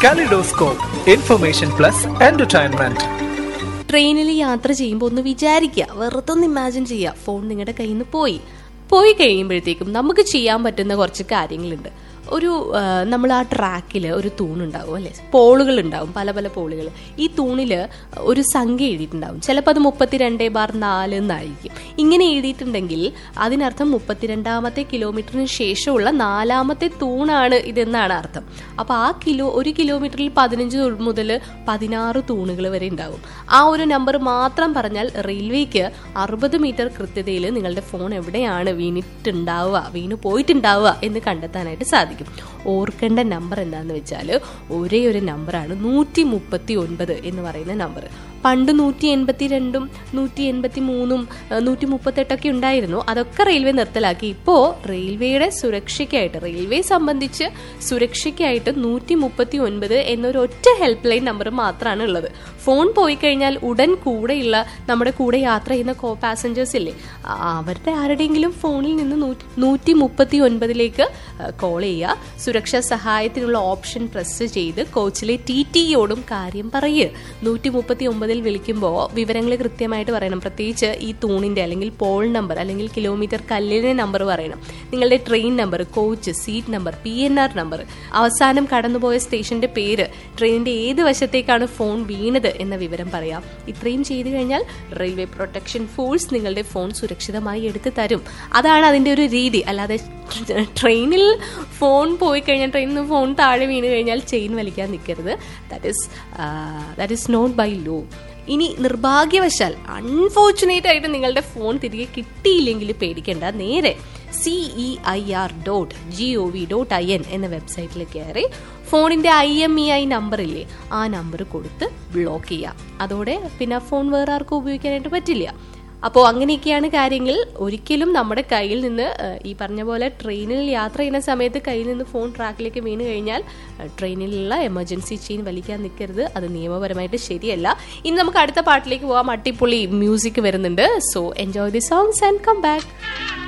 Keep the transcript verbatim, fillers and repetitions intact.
Kaleidoscope, information plus entertainment. ട്രെയിനിൽ യാത്ര ചെയ്യുമ്പോൾ ഒന്ന് വിചാരിക്കുക, വെറുതെ ഒന്ന് ഇമാജിൻ ചെയ്യുക, ഫോൺ നിങ്ങളുടെ കയ്യിൽ നിന്ന് പോയി പോയി കഴിയുമ്പോഴത്തേക്കും നമുക്ക് ചെയ്യാൻ പറ്റുന്ന കുറച്ച് കാര്യങ്ങളുണ്ട്. ഒരു നമ്മൾ ആ ട്രാക്കിൽ ഒരു തൂണുണ്ടാവും അല്ലേ, പോളുകൾ ഉണ്ടാവും, പല പല പോളുകൾ. ഈ തൂണിൽ ഒരു സംഖ്യ എഴുതിയിട്ടുണ്ടാവും. ചിലപ്പോൾ അത് മുപ്പത്തിരണ്ട് ബാർ നാല് എന്നായിരിക്കും. ഇങ്ങനെ എഴുതിയിട്ടുണ്ടെങ്കിൽ അതിനർത്ഥം മുപ്പത്തിരണ്ടാമത്തെ കിലോമീറ്ററിന് ശേഷമുള്ള നാലാമത്തെ തൂണാണ് ഇതെന്നാണ് അർത്ഥം. അപ്പോൾ ആ കിലോ ഒരു കിലോമീറ്ററിൽ പതിനഞ്ച് മുതൽ പതിനാറ് തൂണുകൾ വരെ ഉണ്ടാവും. ആ ഒരു നമ്പർ മാത്രം പറഞ്ഞാൽ റെയിൽവേക്ക് അറുപത് മീറ്റർ കൃത്യതയിൽ നിങ്ങളുടെ ഫോൺ എവിടെയാണ് വീണിട്ടുണ്ടാവുക, വീണ് പോയിട്ടുണ്ടാവുക എന്ന് കണ്ടെത്താനായിട്ട് സാധിക്കും. ഓർക്കേണ്ട നമ്പർ എന്താണെന്ന് വെച്ചാൽ ഒരേ ഒരു നമ്പറാണ് നൂറ്റി മുപ്പത്തി ഒൻപത് എന്ന് പറയുന്ന നമ്പർ. പണ്ട് നൂറ്റി എൺപത്തി രണ്ടും നൂറ്റി എൺപത്തി മൂന്നും നൂറ്റി മുപ്പത്തെട്ടൊക്കെ ഉണ്ടായിരുന്നു. അതൊക്കെ റെയിൽവേ നിർത്തലാക്കി. ഇപ്പോൾ റെയിൽവേയുടെ സുരക്ഷയ്ക്കായിട്ട്, റെയിൽവേ സംബന്ധിച്ച് സുരക്ഷയ്ക്കായിട്ട് നൂറ്റി മുപ്പത്തി ഒൻപത് എന്നൊരു ഒറ്റ ഹെൽപ്പ് ലൈൻ നമ്പർ മാത്രമാണ് ഉള്ളത്. ഫോൺ പോയി കഴിഞ്ഞാൽ ഉടൻ കൂടെയുള്ള നമ്മുടെ കൂടെ യാത്ര ചെയ്യുന്ന കോ പാസഞ്ചേഴ്സ് ഇല്ലേ, അവരുടെ ആരുടെയെങ്കിലും ഫോണിൽ നിന്ന് നൂറ്റി മുപ്പത്തി ഒൻപതിലേക്ക് കോൾ ചെയ്യുക. സുരക്ഷാ സഹായത്തിനുള്ള ഓപ്ഷൻ പ്രസ് ചെയ്ത് കോച്ചിലെ ടി ടിയോടും കാര്യം പറയുക. നൂറ്റി മുപ്പത്തി ഒമ്പതിൽ വിളിക്കുമ്പോൾ വിവരങ്ങൾ കൃത്യമായിട്ട് പറയണം. പ്രത്യേകിച്ച് ഈ തൂണിന്റെ അല്ലെങ്കിൽ പോൾ നമ്പർ അല്ലെങ്കിൽ കിലോമീറ്റർ കല്ലിന്റെ നമ്പർ പറയണം. നിങ്ങളുടെ train number, coach, seat number, P N R number, അവസാനം കടന്നുപോയ സ്റ്റേഷന്റെ പേര്, ട്രെയിനിന്റെ ഏത് വശത്തേക്കാണ് ഫോൺ വീണത് എന്ന വിവരം പറയാം. ഇത്രയും ചെയ്തു കഴിഞ്ഞാൽ റെയിൽവേ പ്രൊട്ടക്ഷൻ ഫോഴ്സ് നിങ്ങളുടെ ഫോൺ സുരക്ഷിതമായി എടുത്തു തരും. അതാണ് അതിന്റെ ഒരു രീതി. അല്ലാതെ ട്രെയിനിൽ ഫോൺ പോയി കഴിഞ്ഞാൽ, ട്രെയിനിൽ നിന്ന് ഫോൺ താഴെ വീണ് കഴിഞ്ഞാൽ ചെയിൻ വലിക്കാൻ നിൽക്കരുത്. That is that is not by law. ഇനി നിർഭാഗ്യവശാൽ അൺഫോർച്ചുനേറ്റ് ആയിട്ട് നിങ്ങളുടെ ഫോൺ തിരികെ കിട്ടിയില്ലെങ്കിൽ പേടിക്കേണ്ട. നേരെ C E I R dot G O V dot I N എന്ന വെബ്സൈറ്റിൽ കയറി ഫോണിന്റെ I M E I number ഇല്ലേ, ആ നമ്പർ കൊടുത്ത് ബ്ലോക്ക് ചെയ്യാം. അതോടെ പിന്നെ ഫോൺ വേറെ ആർക്കും ഉപയോഗിക്കാനായിട്ട് പറ്റില്ല. അപ്പോൾ അങ്ങനെയൊക്കെയാണ് കാര്യങ്ങൾ. ഒരിക്കലും നമ്മുടെ കയ്യിൽ നിന്ന് ഈ പറഞ്ഞ പോലെ ട്രെയിനിൽ യാത്ര ചെയ്യുന്ന സമയത്ത് കയ്യിൽ നിന്ന് ഫോൺ ട്രാക്കിലേക്ക് വീണ് കഴിഞ്ഞാൽ ട്രെയിനിലുള്ള എമർജൻസി ചെയിൻ വലിക്കാൻ നിൽക്കരുത്. അത് നിയമപരമായിട്ട് ശരിയല്ല. ഇനി നമുക്ക് അടുത്ത പാട്ടിലേക്ക് പോകാം. അടിപൊളി മ്യൂസിക് വരുന്നുണ്ട്. So enjoy the songs and come back.